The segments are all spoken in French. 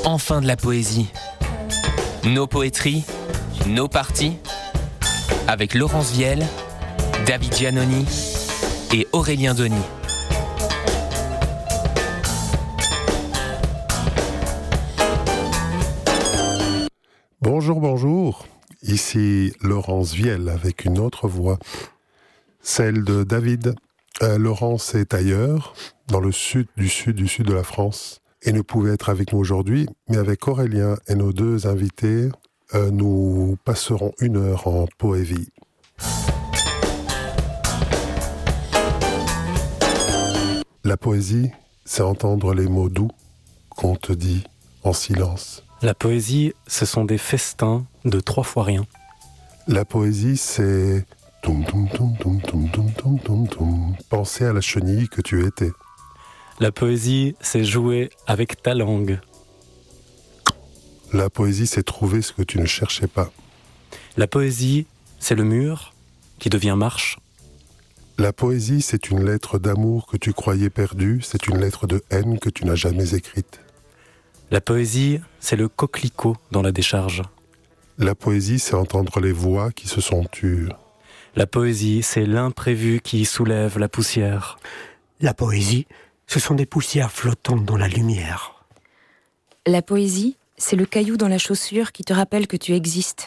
Enfin de la poésie. Nos poétries, nos parties, avec Laurence Viel, David Giannoni et Aurélien Denis. Bonjour, bonjour. Ici Laurence Viel avec une autre voix, celle de David. Laurence est ailleurs, dans le sud de la France, et ne pouvait être avec nous aujourd'hui, mais avec Aurélien et nos deux invités, nous passerons 1 heure en poésie. La poésie, c'est entendre les mots doux qu'on te dit en silence. La poésie, ce sont des festins de 3 fois rien. La poésie, c'est penser à la chenille que tu étais. La poésie, c'est jouer avec ta langue. La poésie, c'est trouver ce que tu ne cherchais pas. La poésie, c'est le mur qui devient marche. La poésie, c'est une lettre d'amour que tu croyais perdue, c'est une lettre de haine que tu n'as jamais écrite. La poésie, c'est le coquelicot dans la décharge. La poésie, c'est entendre les voix qui se sont tues. La poésie, c'est l'imprévu qui soulève la poussière. La poésie, ce sont des poussières flottantes dans la lumière. La poésie, c'est le caillou dans la chaussure qui te rappelle que tu existes.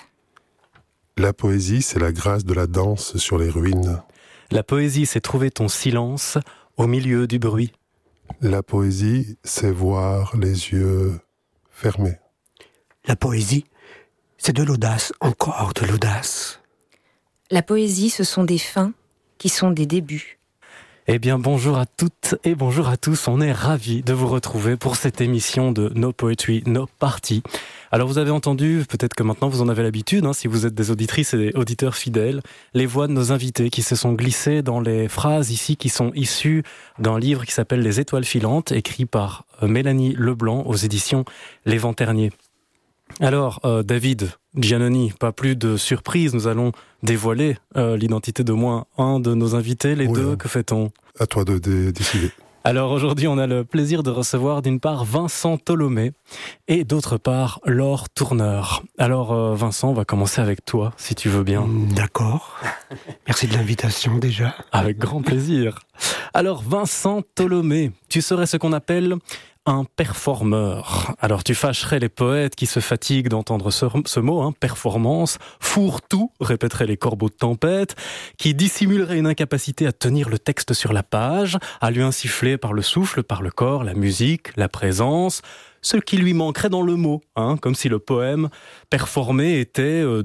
La poésie, c'est la grâce de la danse sur les ruines. La poésie, c'est trouver ton silence au milieu du bruit. La poésie, c'est voir les yeux fermés. La poésie, c'est de l'audace, encore de l'audace. La poésie, ce sont des fins qui sont des débuts. Eh bien, bonjour à toutes et bonjour à tous. On est ravis de vous retrouver pour cette émission de No Poetry, No Party. Alors, vous avez entendu, peut-être que maintenant vous en avez l'habitude, si vous êtes des auditrices et des auditeurs fidèles, les voix de nos invités qui se sont glissées dans les phrases ici qui sont issues d'un livre qui s'appelle Les Étoiles filantes, écrit par Mélanie Leblanc aux éditions Les Vents Terniers. Alors, David Giannoni, pas plus de surprise, nous allons dévoiler l'identité de moins un de nos invités. Les deux, que fait-on ? À toi de décider. Alors aujourd'hui, on a le plaisir de recevoir d'une part Vincent Tholomé et d'autre part Laure Tourneur. Alors Vincent, on va commencer avec toi, si tu veux bien. D'accord. Merci de l'invitation déjà. Avec grand plaisir. Alors Vincent Tholomé, tu serais ce qu'on appelle un performeur. Alors tu fâcherais les poètes qui se fatiguent d'entendre ce mot, performance, fourre-tout, répéteraient les corbeaux de tempête, qui dissimulerait une incapacité à tenir le texte sur la page, à lui insuffler par le souffle, par le corps, la musique, la présence, ce qui lui manquerait dans le mot, comme si le poème performé était